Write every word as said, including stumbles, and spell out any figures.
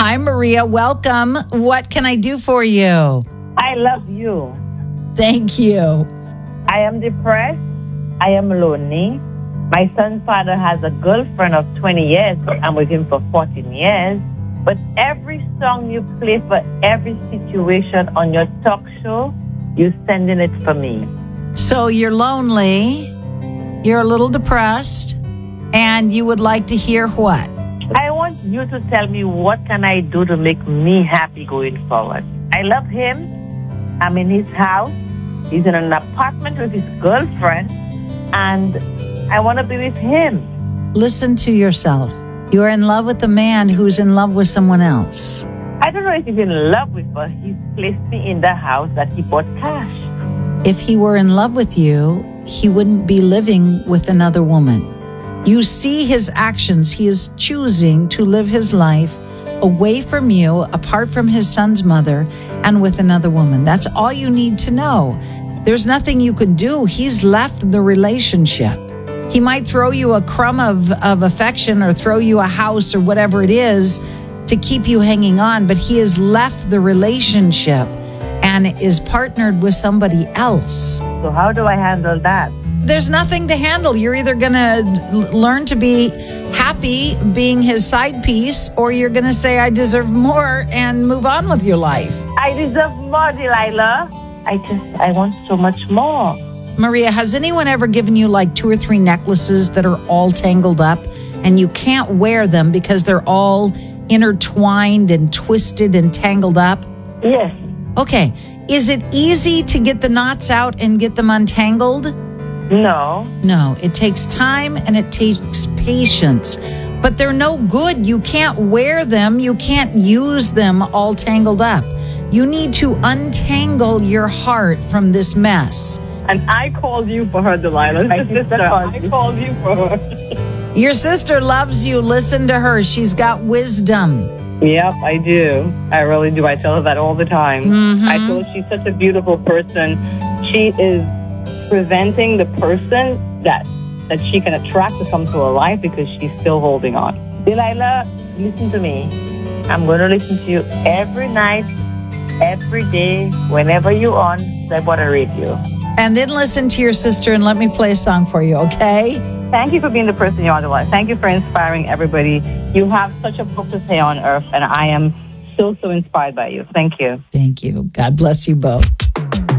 Hi, Maria. Welcome. What can I do for you? I love you. Thank you. I am depressed. I am lonely. My son's father has a girlfriend of twenty years. I'm with him for fourteen years. But every song you play for every situation on your talk show, you're sending it for me. So you're lonely, you're a little depressed, and you would like to hear what? I want you to tell me what can I do to make me happy going forward. I love him. I'm in his house. He's in an apartment with his girlfriend, and I want to be with him. Listen to yourself. You're in love with a man who's in love with someone else. I don't know if he's in love with her. He's placed me in the house that he bought cash. If he were in love with you, he wouldn't be living with another woman. You see his actions. He is choosing to live his life away from you, apart from his son's mother, and with another woman. That's all you need to know. There's nothing you can do. He's left the relationship. He might throw you a crumb of, of affection or throw you a house or whatever it is to keep you hanging on, but he has left the relationship and is partnered with somebody else. So how do I handle that? There's nothing to handle. You're either going to learn to be happy being his side piece, or you're going to say, I deserve more, and move on with your life. I deserve more, Delilah. I just, I want so much more. Maria, has anyone ever given you like two or three necklaces that are all tangled up and you can't wear them because they're all intertwined and twisted and tangled up? Yes. Okay. Is it easy to get the knots out and get them untangled? No. No, it takes time and it takes patience. But they're no good. You can't wear them. You can't use them all tangled up. You need to untangle your heart from this mess. And I called you for her, Delilah. My sister, I called you for her. Your sister loves you. Listen to her. She's got wisdom. Yep, I do. I really do. I tell her that all the time. Mm-hmm. I feel she's such a beautiful person. She is preventing the person that that she can attract to come to her life because she's still holding on. Delilah, listen to me. I'm going to listen to you every night, every day, whenever you're on the Water Radio. And then listen to your sister and let me play a song for you, okay? Thank you for being the person you are, Delilah. Thank you for inspiring everybody. You have such a purpose here on earth, and I am so, so inspired by you. Thank you. Thank you. God bless you both.